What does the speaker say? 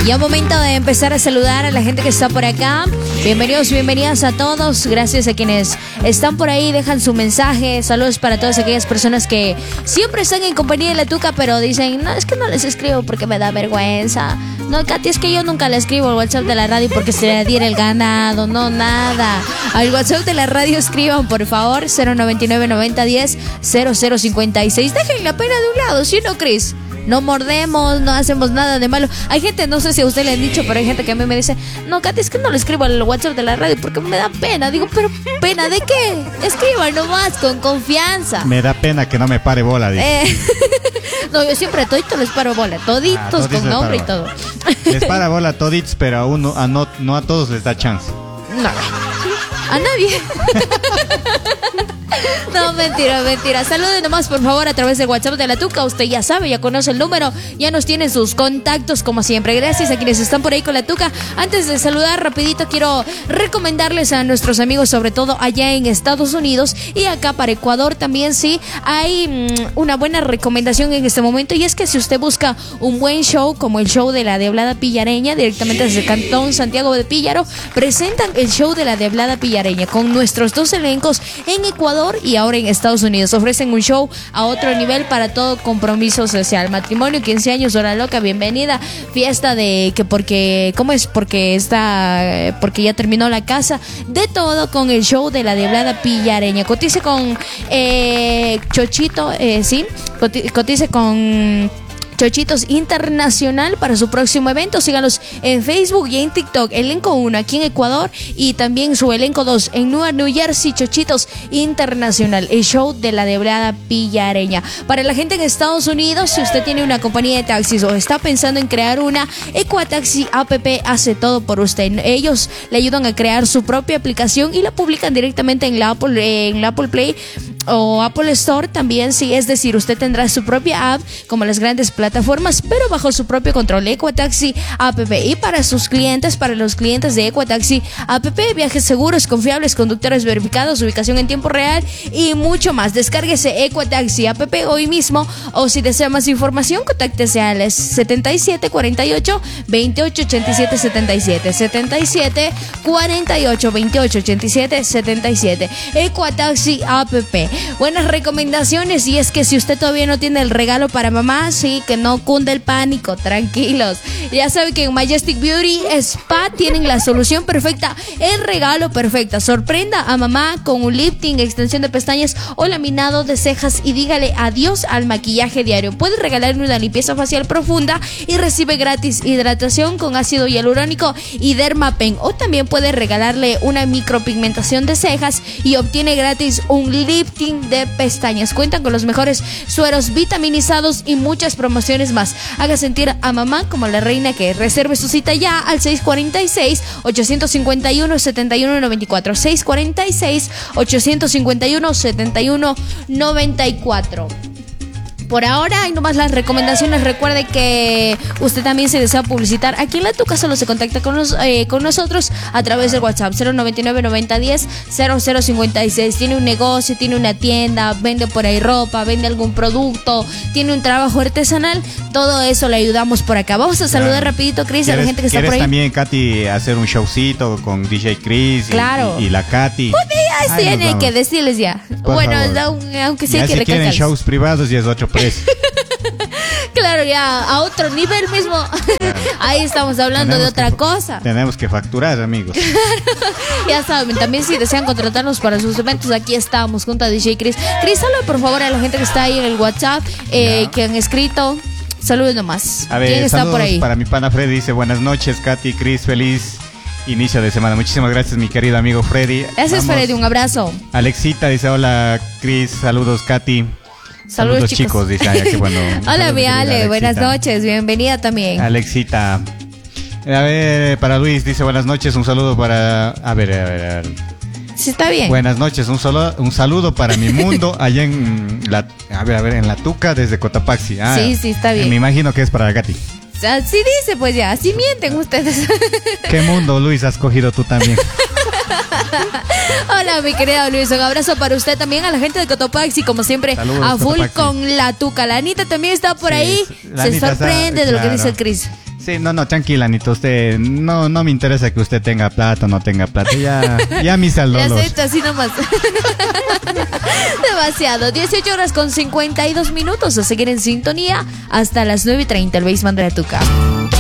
Ya momento de empezar a saludar a la gente que está por acá. Bienvenidos, bienvenidas a todos. Gracias a quienes están por ahí, dejan su mensaje. Saludos para todas aquellas personas que siempre están en compañía de la Tuca, pero dicen, no, es que no les escribo porque me da vergüenza. No, Katy, es que yo nunca le escribo al WhatsApp de la radio porque se le diera el ganado. No, nada. Al WhatsApp de la radio escriban, por favor, 099-9010-0056. Dejen la pena de un lado, ¿sí o no, Cris? No mordemos, no hacemos nada de malo. Hay gente, no sé si a usted le han dicho, pero hay gente que a mí me dice, no, Katy, es que no le escribo al WhatsApp de la radio porque me da pena. Digo, pero ¿pena de qué? Escriba nomás, con confianza. Me da pena que no me pare bola, dice. No, yo siempre a toditos les paro bola, toditos con nombre y todo. Les para bola a toditos, pero a uno, no a todos les da chance. No, a nadie. No, mentira, mentira. Saluden nomás, por favor, a través del WhatsApp de la Tuca. Usted ya sabe, ya conoce el número, ya nos tiene sus contactos, como siempre. Gracias a quienes están por ahí con la Tuca. Antes de saludar, rapidito, quiero recomendarles a nuestros amigos, sobre todo allá en Estados Unidos y acá para Ecuador también, sí, hay una buena recomendación en este momento. Y es que si usted busca un buen show, como el show de la Diablada Pillareña, directamente desde el Cantón Santiago de Píllaro, presentan el show de la Diablada Pillareña con nuestros dos elencos en Ecuador y ahora en Estados Unidos. Ofrecen un show a otro nivel para todo compromiso social, matrimonio, 15 años, hora loca, bienvenida, fiesta de que porque, ¿cómo es? Porque ya terminó la casa, de todo con el show de la Diablada Pillareña. Cotice con Chochito, sí, cotice con Chochitos Internacional para su próximo evento. Síganos en Facebook y en TikTok. Elenco 1 aquí en Ecuador y también su elenco 2 en Newark, New Jersey. Chochitos Internacional, el show de la Diablada Pillareña. Para la gente en Estados Unidos, si usted tiene una compañía de taxis o está pensando en crear una, Ecuataxi App hace todo por usted. Ellos le ayudan a crear su propia aplicación y la publican directamente en la Apple Play o Apple Store también, sí, es decir, usted tendrá su propia app como las grandes plataformas, pero bajo su propio control. Ecuataxi App. Y para sus clientes, para los clientes de Ecuataxi App, viajes seguros, confiables, conductores verificados, ubicación en tiempo real y mucho más. Descárguese Ecuataxi App hoy mismo, o si desea más información, contáctese al 77 48 28 87 77 77 48 28 87 77. Ecuataxi App. Buenas recomendaciones, y es que si usted todavía no tiene el regalo para mamá, sí, que no cunde el pánico, tranquilos. Ya sabe que en Majestic Beauty Spa tienen la solución perfecta, el regalo perfecto. Sorprenda a mamá con un lifting, extensión de pestañas o laminado de cejas y dígale adiós al maquillaje diario. Puede regalarle una limpieza facial profunda y recibe gratis hidratación con ácido hialurónico y Dermapen, o también puede regalarle una micropigmentación de cejas y obtiene gratis un lifting de pestañas. Cuentan con los mejores sueros vitaminizados y muchas promociones más. Haga sentir a mamá como la reina que es. Reserve su cita ya al 646-851-7194. 646-851-7194. Por ahora hay nomás las recomendaciones. Recuerde que usted también se desea publicitar aquí en la Tuca, solo se contacta con nosotros a través del WhatsApp 099-9010-0056. Tiene un negocio, tiene una tienda, vende por ahí ropa, vende algún producto, tiene un trabajo artesanal, todo eso le ayudamos por acá. Vamos a saludar rapidito, Cris, a la gente que está por ahí. ¿Quieres también, Katy, hacer un showcito con DJ Chris claro. y la Katy? Pues ya tiene que decirles ya. Por bueno, favor. Aunque sí ya hay que si quieren shows privados ya es otro precio. Claro, ya a otro nivel mismo. Ahí estamos hablando de otra cosa. Tenemos que facturar, amigos. Ya saben, también si desean contratarnos para sus eventos, aquí estamos junto a DJ Chris. Chris, saluda por favor a la gente que está ahí en el WhatsApp, que han escrito. Saludos nomás. A ver, ¿quién está por ahí? Para mi pana Freddy, dice buenas noches, Katy, Chris, feliz inicio de semana. Muchísimas gracias, mi querido amigo Freddy. Gracias, Freddy, un abrazo. Alexita dice hola, Chris, saludos, Katy. Saludos chicos, dice. Qué bueno. Hola, mi Ale, buenas noches, bienvenida también. Alexita. A ver, para Luis, dice buenas noches, un saludo para... A ver. Sí, está bien. Buenas noches, un saludo para mi mundo allá en la... en la Tuca desde Cotopaxi. Sí, está bien. Me imagino que es para Katy. Así dice, pues ya, así mienten ustedes. ¿Qué mundo, Luis, has cogido tú también? Hola, mi querida Luis, un abrazo para usted también, a la gente de Cotopaxi, como siempre. Saludos, a full Cotopaxi. Con la Tuca. La Anita también está por ahí. Se sorprende de lo que dice el Cris. Sí, no, tranquila, Anita, usted, no me interesa que usted tenga plata o no tenga plata, ya mis Le saludos. acepto así nomás. Demasiado. 18 horas con 52 minutos. A seguir en sintonía hasta las 9:30, el Basement de la Tuca.